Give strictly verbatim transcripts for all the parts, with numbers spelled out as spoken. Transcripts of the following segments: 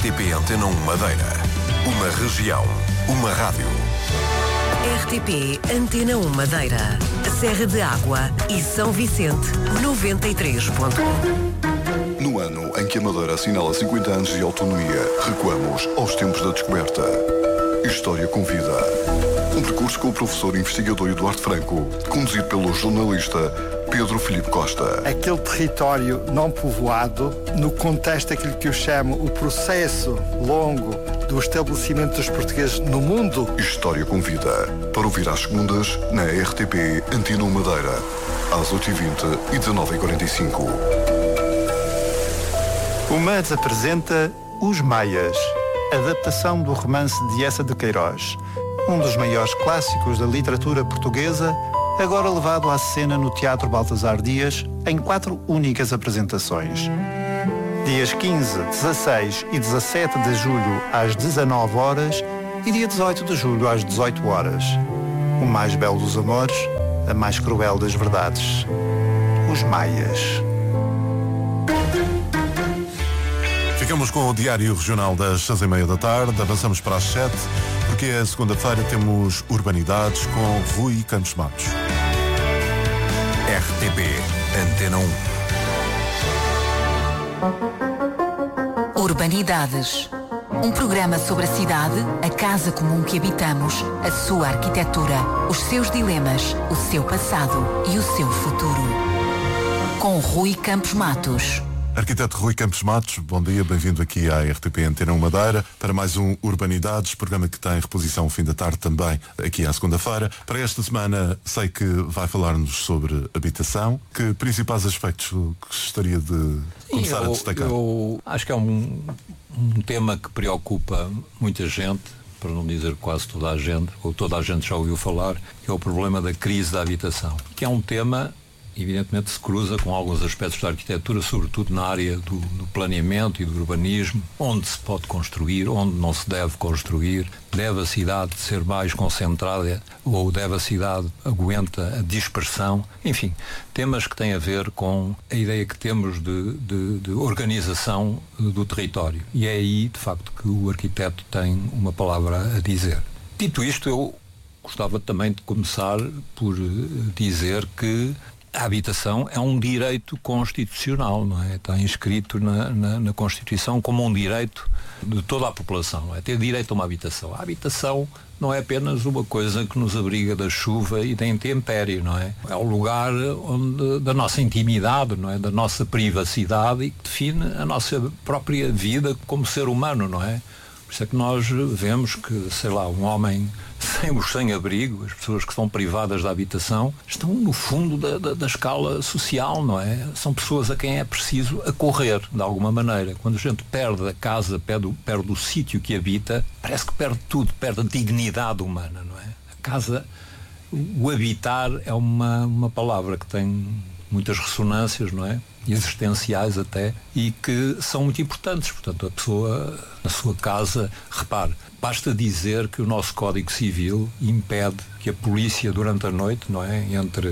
T P Antena um Madeira. Uma região, uma rádio. R T P Antena um Madeira, Serra de Água e São Vicente, noventa e três ponto um. No ano em que a Madeira assinala cinquenta anos de autonomia, recuamos aos tempos da descoberta. História com Vida. Um percurso com o professor investigador Eduardo Franco, conduzido pelo jornalista Pedro Filipe Costa. Aquele território não povoado, no contexto daquilo que eu chamo o processo longo do estabelecimento dos portugueses no mundo. História com Vida. Para ouvir às segundas, na R T P Antena um Madeira, às oito e vinte e dezenove e quarenta e cinco. O MADS apresenta Os Maias, adaptação do romance de Eça de Queiroz, um dos maiores clássicos da literatura portuguesa, agora levado à cena no Teatro Baltasar Dias em quatro únicas apresentações. Dias quinze, dezasseis e dezassete de julho às dezanove horas e dia dezoito de julho às dezoito horas. O mais belo dos amores, a mais cruel das verdades. Os Maias. Ficamos com o Diário Regional das seis e meia da tarde, avançamos para as sete, porque é segunda-feira, temos Urbanidades com Rui Campos Matos. R T P Antena um. Urbanidades. Um programa sobre a cidade, a casa comum que habitamos, a sua arquitetura, os seus dilemas, o seu passado e o seu futuro. Com Rui Campos Matos. Arquiteto Rui Campos Matos, bom dia, bem-vindo aqui à R T P Antena um Madeira para mais um Urbanidades, programa que tem reposição ao fim da tarde também, aqui à segunda-feira. Para esta semana, sei que vai falar-nos sobre habitação. Que principais aspectos gostaria de começar eu, a destacar? Eu acho que é um, um tema que preocupa muita gente, para não dizer quase toda a gente, ou toda a gente já ouviu falar, que é o problema da crise da habitação, que é um tema evidentemente se cruza com alguns aspectos da arquitetura, sobretudo na área do, do planeamento e do urbanismo, onde se pode construir, onde não se deve construir, deve a cidade ser mais concentrada ou deve a cidade aguenta a dispersão, enfim, temas que têm a ver com a ideia que temos de, de, de organização do território. E é aí, de facto, que o arquiteto tem uma palavra a dizer. Dito isto, eu gostava também de começar por dizer que a habitação é um direito constitucional, não é? Está inscrito na, na, na Constituição como um direito de toda a população, não é? Ter direito a uma habitação. A habitação não é apenas uma coisa que nos abriga da chuva e da intempérie, não é? É o lugar onde, da nossa intimidade, não é? Da nossa privacidade e que define a nossa própria vida como ser humano, não é? Por isso é que nós vemos que, sei lá, um homem sem o sem-abrigo, as pessoas que são privadas da habitação, estão no fundo da, da, da escala social, não é? São pessoas a quem é preciso acorrer, de alguma maneira. Quando a gente perde a casa, perde, perde o sítio que habita, parece que perde tudo, perde a dignidade humana, não é? A casa, o habitar é uma, uma palavra que tem muitas ressonâncias, não é? Existenciais até, e que são muito importantes. Portanto, a pessoa na sua casa, repare, basta dizer que o nosso Código Civil impede que a polícia durante a noite, não é? Entre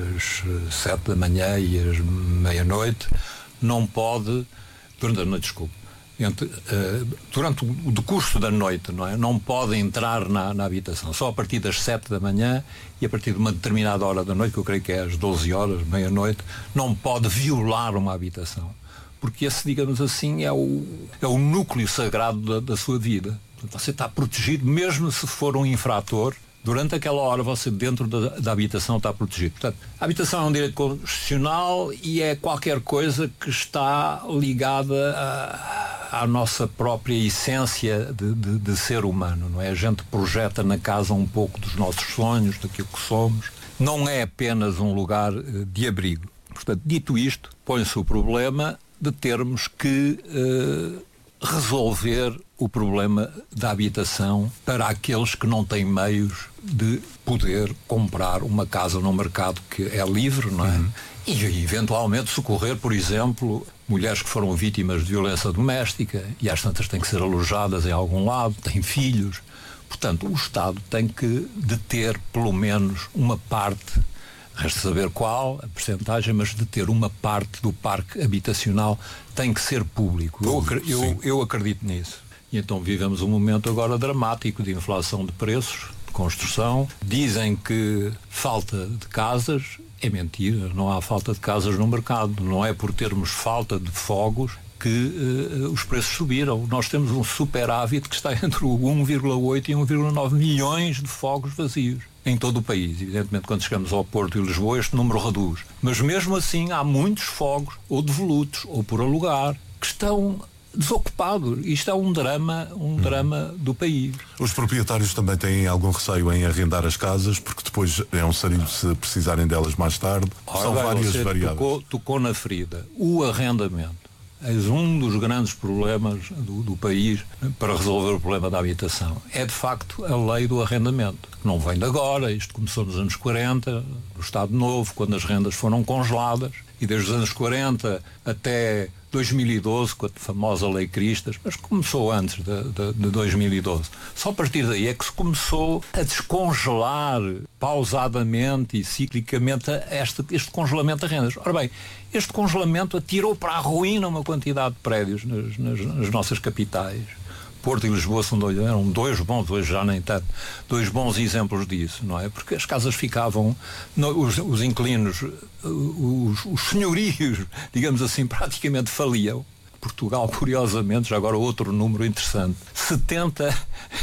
as sete da manhã e as meia-noite, não pode, durante a noite, desculpe, Entre, uh, durante o decurso da noite, não é? Não pode entrar na, na habitação, só a partir das sete da manhã e a partir de uma determinada hora da noite, que eu creio que é às doze horas, meia-noite, não pode violar uma habitação, porque esse, digamos assim, é o, é o núcleo sagrado da, da sua vida. Portanto, você está protegido, mesmo se for um infrator. Durante aquela hora você dentro da, da habitação está protegido. Portanto, a habitação é um direito constitucional e é qualquer coisa que está ligada a, à nossa própria essência de, de, de ser humano, não é? A gente projeta na casa um pouco dos nossos sonhos, daquilo que somos. Não é apenas um lugar de abrigo. Portanto, dito isto, põe-se o problema de termos que uh, resolver o problema da habitação para aqueles que não têm meios de poder comprar uma casa no mercado que é livre, não é? Uhum. E eventualmente socorrer, por exemplo, mulheres que foram vítimas de violência doméstica e às tantas têm que ser alojadas em algum lado, têm filhos. Portanto, o Estado tem que deter pelo menos uma parte Resta saber qual a percentagem, mas de ter uma parte do parque habitacional tem que ser público. Público, eu, sim. eu, eu acredito nisso. E então vivemos um momento agora dramático de inflação de preços, de construção. Dizem que falta de casas. É mentira, não há falta de casas no mercado. Não é por termos falta de fogos que uh, os preços subiram. Nós temos um superávit que está entre o um vírgula oito e um vírgula nove milhões de fogos vazios em todo o país. Evidentemente, quando chegamos ao Porto e Lisboa, este número reduz. Mas mesmo assim, há muitos fogos, ou devolutos, ou por alugar, que estão desocupados. Isto é um drama, um hum. drama do país. Os proprietários também têm algum receio em arrendar as casas, porque depois é um sarilho se precisarem delas mais tarde. Ora, São bem, várias você variáveis. Tocou, tocou na ferida. O arrendamento. És um dos grandes problemas do, do país para resolver o problema da habitação. É, de facto, a lei do arrendamento. Que não vem de agora. Isto começou nos anos quarenta, no Estado Novo, quando as rendas foram congeladas. E desde os anos quarenta até dois mil e doze, com a famosa Lei Cristas, mas começou antes de, de, de dois mil e doze. Só a partir daí é que se começou a descongelar pausadamente e ciclicamente este, este congelamento de rendas. Ora bem, este congelamento atirou para a ruína uma quantidade de prédios nas, nas, nas nossas capitais. Porto e Lisboa são dois, eram dois bons, hoje já nem tanto, dois bons exemplos disso, não é? Porque as casas ficavam, no, os, os inquilinos, os, os senhorios, digamos assim, praticamente faliam. Portugal, curiosamente, já agora outro número interessante, setenta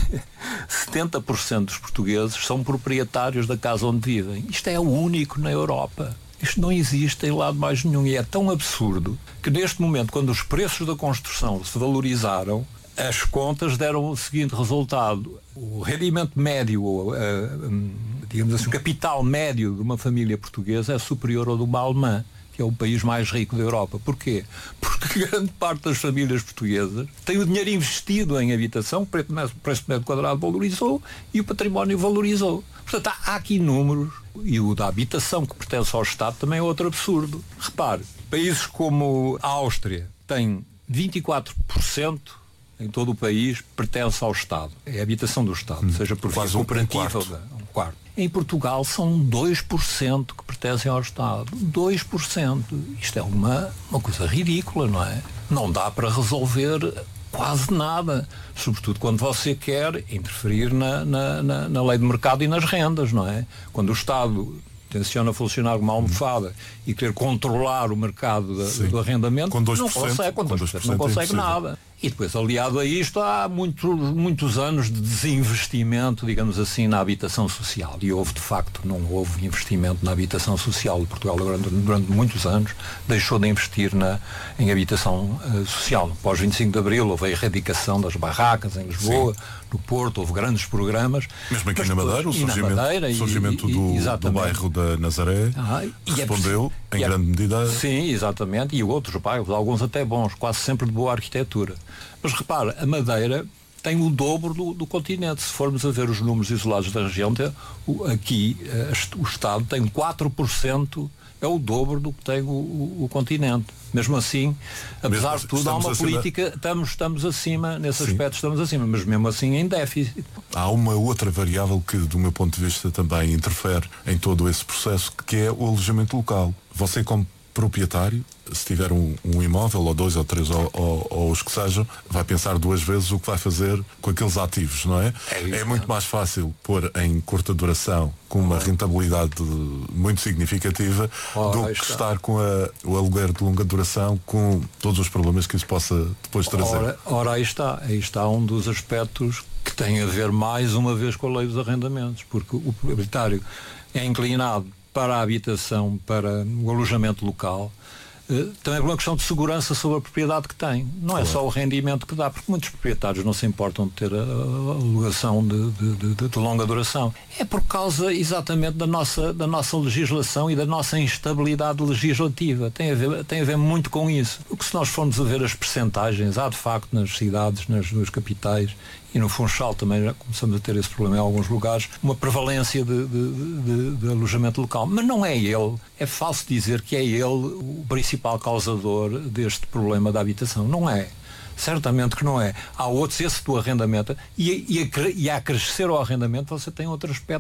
por cento dos portugueses são proprietários da casa onde vivem. Isto é o único na Europa. Isto não existe em lado mais nenhum e é tão absurdo que neste momento, quando os preços da construção se valorizaram, as contas deram o seguinte resultado. O rendimento médio, uh, um, digamos assim, o capital médio de uma família portuguesa é superior ao de uma alemã, que é o país mais rico da Europa. Porquê? Porque grande parte das famílias portuguesas tem o dinheiro investido em habitação, o preço de metro quadrado valorizou e o património valorizou. Portanto, há aqui números, e o da habitação que pertence ao Estado também é outro absurdo. Repare, países como a Áustria têm vinte e quatro por cento em todo o país pertence ao Estado. É a habitação do Estado, hum, seja por via cooperativa ou um quarto. Em Portugal são dois por cento que pertencem ao Estado. dois por cento. Isto é uma, uma coisa ridícula, não é? Não dá para resolver quase nada. Sobretudo quando você quer interferir na, na, na, na lei de mercado e nas rendas, não é? Quando o Estado tenciona funcionar como uma almofada e querer controlar o mercado da, do arrendamento, com dois por cento, não consegue, com dois por cento, não consegue nada. E depois, aliado a isto, há muitos, muitos anos de desinvestimento, digamos assim, na habitação social. E houve, de facto, não houve investimento na habitação social de Portugal durante, durante muitos anos. Deixou de investir na, em habitação uh, social. Pós vinte e cinco de Abril houve a erradicação das barracas em Lisboa, sim, no Porto, houve grandes programas. Mesmo aqui na Madeira, o surgimento, Madeira, surgimento e, do, e, do bairro da Nazaré ah, respondeu é, em é, grande medida. Sim, exatamente. E outros bairros, alguns até bons, quase sempre de boa arquitetura. Mas repara, a Madeira tem o dobro do, do continente. Se formos a ver os números isolados da região, tem, o, aqui o Estado tem quatro por cento, é o dobro do que tem o, o, o continente. Mesmo assim, apesar mesmo, de tudo, há uma acima... política, estamos, estamos acima, nesse sim, aspecto estamos acima, mas mesmo assim em déficit. Há uma outra variável que, do meu ponto de vista, também interfere em todo esse processo, que é o alojamento local. Você, como proprietário, se tiver um, um imóvel, ou dois, ou três, ou, ou, ou os que sejam, vai pensar duas vezes o que vai fazer com aqueles ativos, não é? É, é muito mais fácil pôr em curta duração, com uma oh. rentabilidade muito significativa, oh, do que está. estar com a, o aluguer de longa duração, com todos os problemas que isso possa depois trazer. Ora, ora aí está, aí está um dos aspectos que tem a ver mais uma vez com a lei dos arrendamentos, porque o proprietário é inclinado para a habitação, para o alojamento local, também por uma questão de segurança sobre a propriedade que tem. Não é só o rendimento que dá, porque muitos proprietários não se importam de ter a alugação de, de, de, de longa duração. É por causa exatamente da nossa, da nossa legislação e da nossa instabilidade legislativa. Tem a ver, tem a ver muito com isso. Porque se nós formos a ver as percentagens, há de facto nas cidades, nas, nas capitais, e no Funchal também já começamos a ter esse problema em alguns lugares, uma prevalência de, de, de, de alojamento local. Mas não é ele, é falso dizer que é ele o principal causador deste problema da habitação. Não é. Certamente que não é. Há outros, esse do arrendamento, e, e, a, e a crescer o arrendamento você tem outro aspecto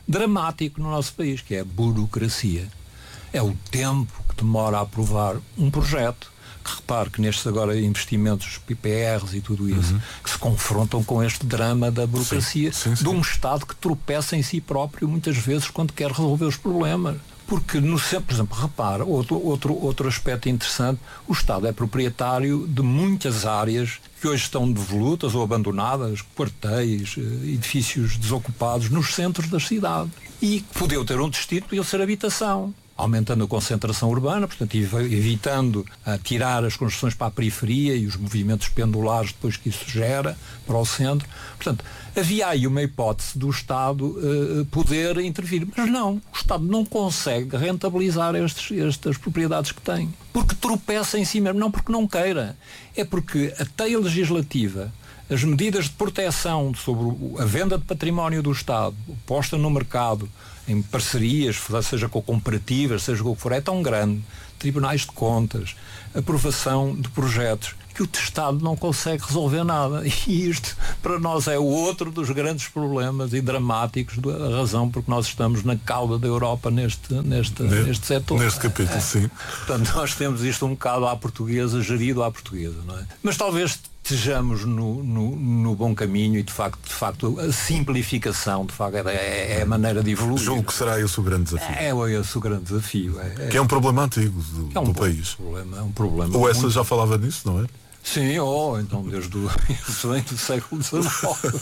dramático no nosso país, que é a burocracia. É o tempo que demora a aprovar um projeto, que repare que nestes agora investimentos P P Rs e tudo isso, uhum. que se confrontam com este drama da burocracia, sim, sim, sim. de um Estado que tropeça em si próprio muitas vezes quando quer resolver os problemas. Porque, no, por exemplo, repara, outro, outro, outro aspecto interessante, o Estado é proprietário de muitas áreas que hoje estão devolutas ou abandonadas, quartéis, edifícios desocupados nos centros das cidades. E podiam ter um destino, podiam ser habitação, aumentando a concentração urbana, portanto, evitando uh, tirar as construções para a periferia e os movimentos pendulares depois que isso gera para o centro. Portanto, havia aí uma hipótese do Estado uh, poder intervir, mas não, o Estado não consegue rentabilizar estes, estas propriedades que tem, porque tropeça em si mesmo, não porque não queira, é porque a teia legislativa, as medidas de proteção sobre a venda de património do Estado, posta no mercado, em parcerias, seja com cooperativas, seja com o que for, é tão grande, tribunais de contas, aprovação de projetos, que o Estado não consegue resolver nada. E isto, para nós, é outro dos grandes problemas e dramáticos, da razão porque nós estamos na cauda da Europa neste, neste, ne, neste setor. Neste capítulo, é. Sim. Portanto, nós temos isto um bocado à portuguesa, gerido à portuguesa, não é? Mas talvez estejamos no, no, no bom caminho e de facto, de facto a simplificação de facto, é, é a maneira de evoluir. Julgo que será esse o grande desafio. É, é esse o grande desafio. É, é, que é um problema antigo do, é um do país. Problema, é um problema. Ou essa muito... já falava nisso, não é? Sim, ou oh, então desde o do século dezenove.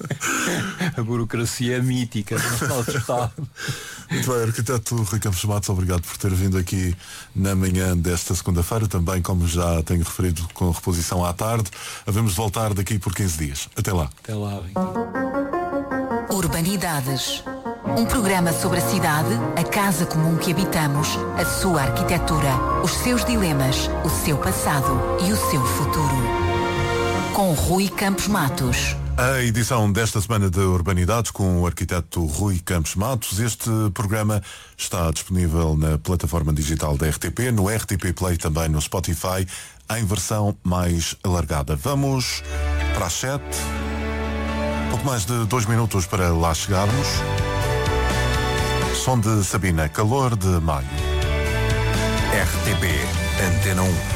A burocracia é mítica no nosso Estado. Muito bem, arquiteto Rui Campos Matos, obrigado por ter vindo aqui na manhã desta segunda-feira, também como já tenho referido com reposição à tarde. Havemos de voltar daqui por quinze dias. Até lá. Até lá, então. Urbanidades. Um programa sobre a cidade, a casa comum que habitamos, a sua arquitetura, os seus dilemas, o seu passado e o seu futuro. Com Rui Campos Matos. A edição desta semana de Urbanidades com o arquiteto Rui Campos Matos. Este programa está disponível na plataforma digital da R T P, no R T P Play, também no Spotify, em versão mais alargada. Vamos para as sete. Pouco mais de dois minutos para lá chegarmos. Som de Sabina, calor de maio. R T P Antena um.